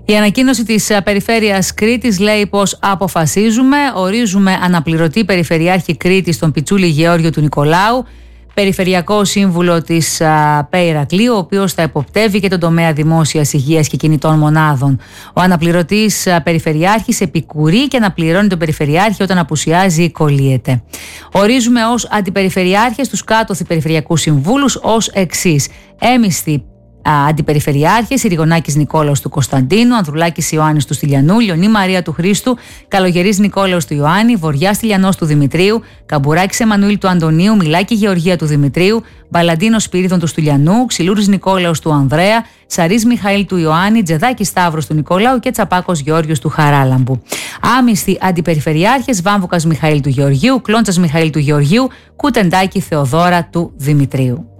Η ανακοίνωση της Περιφέρειας Κρήτης λέει πως αποφασίζουμε, ορίζουμε αναπληρωτή Περιφερειάρχη Κρήτης τον Πιτσούλη Γεώργιο του Νικολάου, Περιφερειακό Σύμβουλο της ΠΕ Ηρακλείου, ο οποίος θα εποπτεύει και τον τομέα δημόσιας υγείας και κινητών μονάδων. Ο αναπληρωτής Περιφερειάρχης επικουρεί και αναπληρώνει τον Περιφερειάρχη όταν απουσιάζει ή κολλείεται. Ορίζουμε ως αντιπεριφερειάρχες τους κάτωθι Περιφερειακούς Συμβούλους ως εξής: έμισθοι αντιπεριφερειάρχες, Ηριγονάκης Νικόλαος του Κωνσταντίνου, Ανδρουλάκης Ιωάννης του Στυλιανού, Λιονή Μαρία του Χρήστου, Καλογερής Νικόλαος του Ιωάννη, Βοριάς Στυλιανός του Δημητρίου, Καμπουράκης Εμμανουήλ του Αντωνίου, Μιλάκη Γεωργία του Δημητρίου, Μπαλαντίνος Σπύριδων του Στυλιανού, Ξυλούρης Νικόλαος του Ανδρέα, Σαρής Μιχαήλ του Ιωάννη, Τζεδάκης Σταύρος του Νικολάου και Τσαπάκος Γεώργιος του Χαράλαμπου. Άμισθοι αντιπεριφερειάρχες, Βάμβουκας Μιχαήλ του Γεωργίου, Κλόντσας Μιχαήλ του Γεωργίου, Κουτεντάκη Θεοδώρα του Δημητρίου.